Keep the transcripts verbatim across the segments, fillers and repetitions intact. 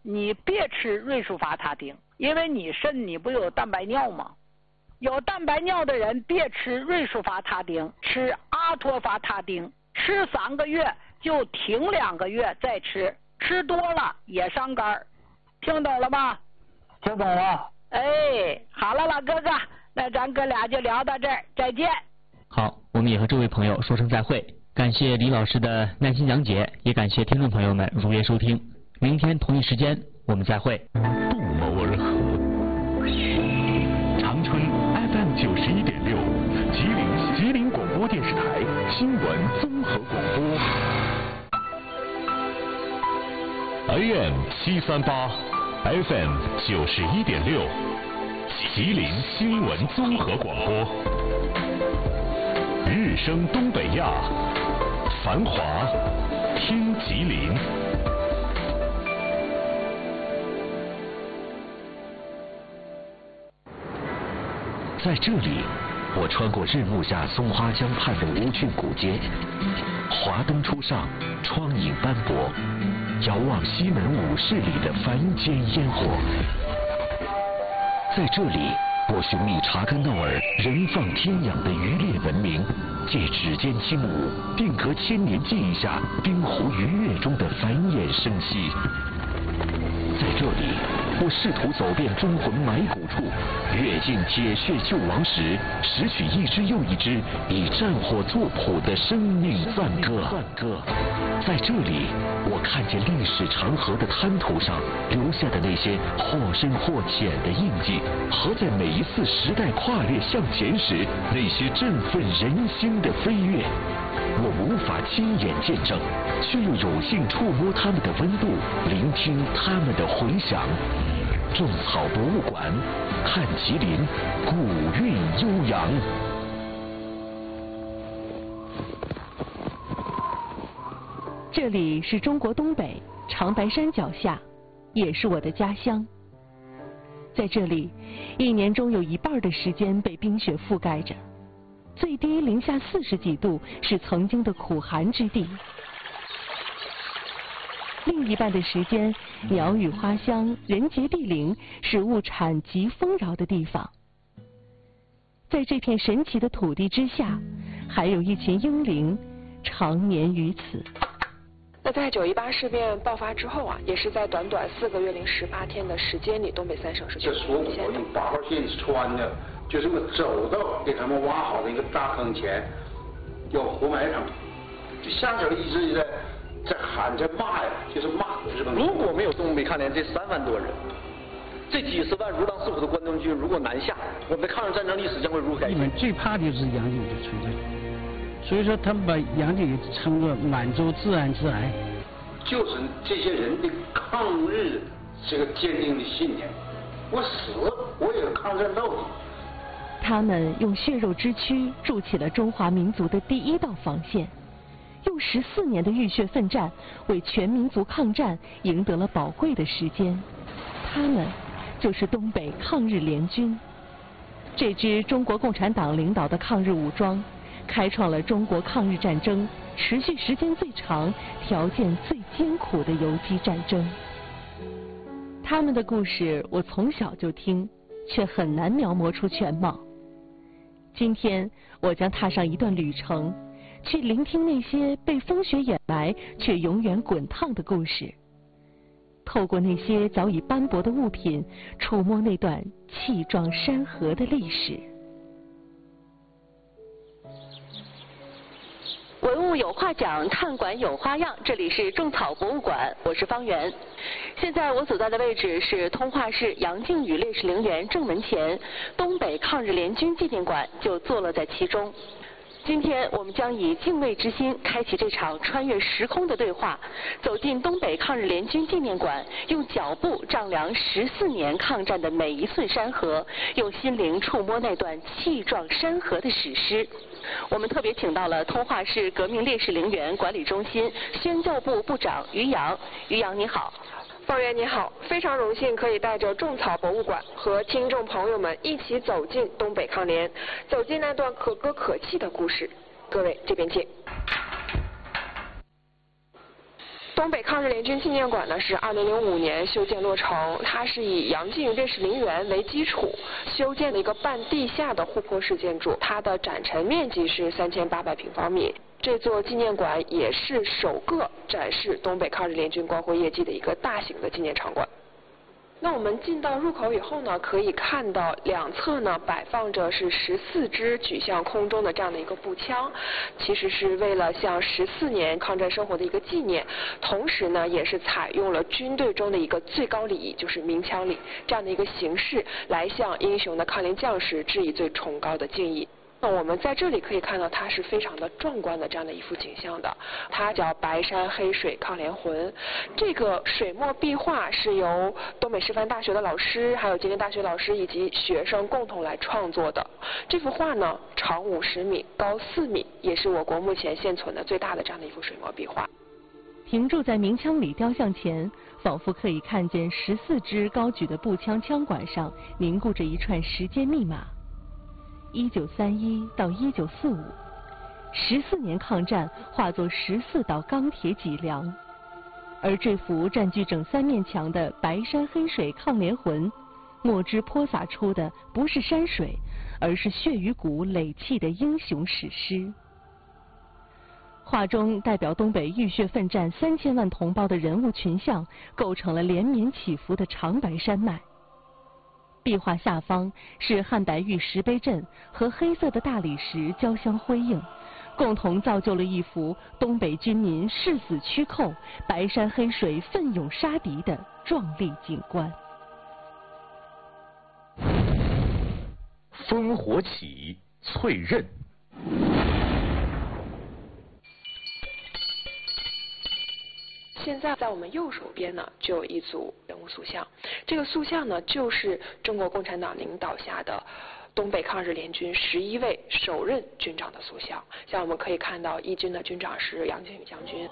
你别吃瑞舒伐他汀，因为你肾你不有蛋白尿吗？有蛋白尿的人别吃瑞舒伐他汀，吃阿托伐他汀，吃三个月就停两个月再吃，吃多了也伤肝。听懂了吧？ 听懂了。 哎，好了，老哥哥，那咱哥俩就聊到这儿，再见。 好，我们也和这位朋友说声再会。感谢李老师的耐心讲解，也感谢听众朋友们如约收听。明天同一时间我们再会。 不谋而合。长春 F M 九十一点六，吉林吉林广播电视台新闻综合广播。A M 七三八 ，F M 九十一点六，吉林新闻综合广播。日升东北亚，繁华听吉林。在这里，我穿过日暮下松花江畔的吴郡古街，华灯初上，窗影斑驳，遥望西门武士里的凡间烟火。在这里，我寻觅查干诺尔人放天养的渔猎文明，借指尖轻舞，定格千年记忆下冰湖鱼跃中的繁衍生息。在这里，我试图走遍忠魂埋骨处，阅尽铁血救亡时，拾取一支又一支以战火作谱的生命赞歌。在这里，我看见历史长河的滩涂上留下的那些或深或浅的印记，和在每一次时代跨越向前时那些振奋人心的飞跃。我无法亲眼见证，却又有幸触摸它们的温度，聆听它们的回响。种草博物馆，看吉林，古韵悠扬。 这里是中国东北长白山脚下，也是我的家乡。在这里，一年中有一半的时间被冰雪覆盖着，最低零下四十几度是曾经的苦寒之地。另一半的时间，鸟语花香，人杰地灵，是物产极丰饶的地方。在这片神奇的土地之下，还有一群英灵长眠于此。 那在九一八事变爆发之后啊，也是在短短四个月零十八天的时间里，东北三省是全部沦陷的。 这说我八号线穿的，就这么走到给他们挖好的一个大坑前，有活埋场，就下边一直在在喊在骂呀，就是骂日本。 如果没有东北抗联这三万多人，这几十万如狼似虎的关东军如果南下，我们的抗日战争历史将会如何改写？ 你们最怕的就是洋酒的存在。所以说，他们把洋酒称作满洲自然之癌， 就是这些人的抗日这个坚定的信念。我死，我也抗战到底。 他们用血肉之躯筑起了中华民族的第一道防线，用十四年的浴血奋战，为全民族抗战赢得了宝贵的时间。他们就是东北抗日联军，这支中国共产党领导的抗日武装。开创了中国抗日战争持续时间最长、条件最艰苦的游击战争。他们的故事我从小就听，却很难描摹出全貌。今天我将踏上一段旅程，去聆听那些被风雪掩埋却永远滚烫的故事。透过那些早已斑驳的物品，触摸那段气壮山河的历史。文物有话讲，探馆有花样。这里是种草博物馆，我是方圆。现在我所在的位置是通化市杨靖宇烈士陵园正门前，东北抗日联军纪念馆就坐落在其中。今天我们将以敬畏之心开启这场穿越时空的对话，走进东北抗日联军纪念馆，用脚步丈量十四年抗战的每一寸山河，用心灵触摸那段气壮山河的史诗。我们特别请到了通化市革命烈士陵园管理中心宣教部部长于洋。于洋你好。 方圆你好，非常荣幸可以带着种草博物馆和听众朋友们一起走进东北抗联，走进那段可歌可泣的故事。各位这边请。 东北抗日联军纪念馆呢是二零零五年修建落成，它是以杨靖宇烈士陵园为基础修建的一个半地下的护坡式建筑，它的展陈面积是三千八百平方米。这座纪念馆也是首个展示东北抗日联军光辉业绩的一个大型的纪念场馆。那我们进到入口以后呢，可以看到两侧呢摆放着是十四支举向空中的这样的一个步枪，其实是为了向十四年抗战生活的一个纪念，同时呢也是采用了军队中的一个最高礼仪，就是鸣枪礼这样的一个形式，来向英雄的抗联将士致以最崇高的敬意。那我们在这里可以看到，它是非常的壮观的这样的一幅景象的，它叫白山黑水抗联魂。这个水墨壁画是由东北师范大学的老师，还有吉林大学老师以及学生共同来创作的。这幅画呢，长五十米，高四米，也是我国目前现存的最大的这样的一幅水墨壁画。 停驻在鸣枪礼雕像前，仿佛可以看见十四支高举的步枪枪管上凝固着一串时间密码。一九三一到一九四五，十四年抗战化作十四道钢铁脊梁，而这幅占据整三面墙的白山黑水抗联魂，墨汁泼洒出的不是山水，而是血与骨垒砌的英雄史诗。画中代表东北浴血奋战三千万同胞的人物群像，构成了连绵起伏的长白山脉。壁画下方是汉白玉石碑阵和黑色的大理石交相辉映，共同造就了一幅东北军民誓死驱寇、白山黑水奋勇杀敌的壮丽景观。 烽火起，淬刃。 现在在我们右手边呢，就有一组人物塑像。这个塑像呢，就是中国共产党领导下的东北抗日联军十一位首任军长的塑像。像我们可以看到，一军的军长是杨靖宇将军。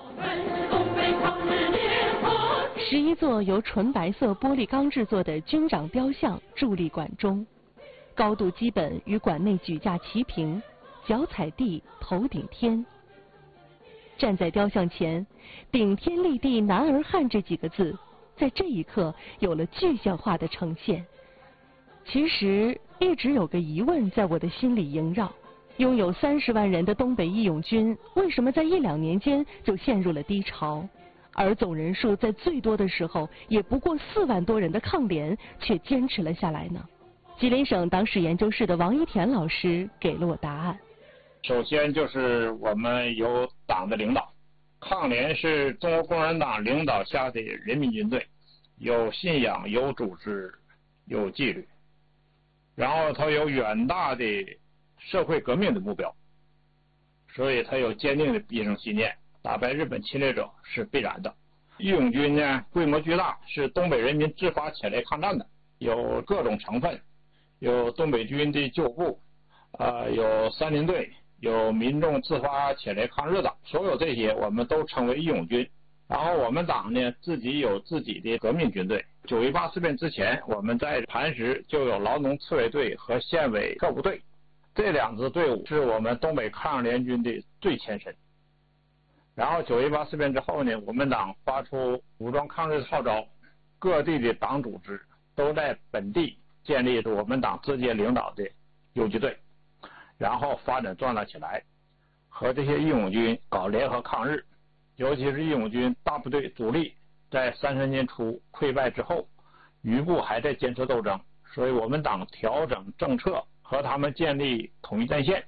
十一座由纯白色玻璃钢制作的军长雕像伫立馆中，高度基本与馆内举架齐平，脚踩地，头顶天。站在雕像前，顶天立地男儿汉这几个字在这一刻有了具象化的呈现。其实一直有个疑问在我的心里萦绕，拥有三十万人的东北义勇军为什么在一两年间就陷入了低潮，而总人数在最多的时候也不过四万多人的抗联却坚持了下来呢？吉林省党史研究室的王一田老师给了我答案。 首先就是我们有党的领导，抗联是中国共产党领导下的人民军队，有信仰、有组织、有纪律，然后它有远大的社会革命的目标，所以它有坚定的必胜信念，打败日本侵略者是必然的。义勇军呢，规模巨大，是东北人民自发起来抗战的，有各种成分，有东北军的旧部，呃，有三林队，有民众自发起来抗日的，所有这些我们都称为义勇军。然后我们党呢，自己有自己的革命军队。九一八事变之前，我们在磐石就有劳农刺猬队和县委特务队，这两支队伍是我们东北抗日联军的最前身。然后九一八事变之后呢，我们党发出武装抗日号召，各地的党组织都在本地建立着我们党直接领导的游击队，然后发展壮大起来，和这些义勇军搞联合抗日。尤其是义勇军大部队主力在三十年初溃败之后，余部还在坚持斗争，所以我们党调整政策，和他们建立统一战线。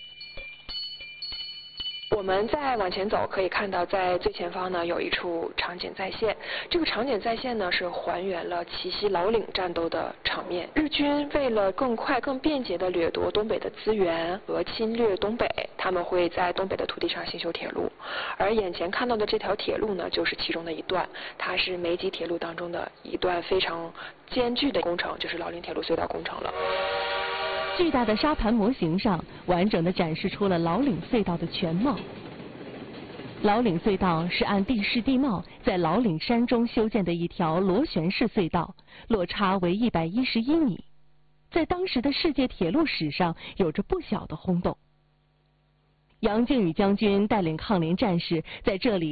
我们再往前走，可以看到在最前方呢有一处场景再现。这个场景再现呢是还原了奇袭老岭战斗的场面。日军为了更快、更便捷地掠夺东北的资源和侵略东北，他们会在东北的土地上兴修铁路。而眼前看到的这条铁路呢，就是其中的一段，它是梅吉铁路当中的一段非常艰巨的工程，就是老岭铁路隧道工程了。 巨大的沙盘模型上，完整地展示出了老岭隧道的全貌。老岭隧道是按地势地貌在老岭山中修建的一条螺旋式隧道，落差为一百一十一米，在当时的世界铁路史上有着不小的轰动。杨靖宇将军带领抗联战士在这里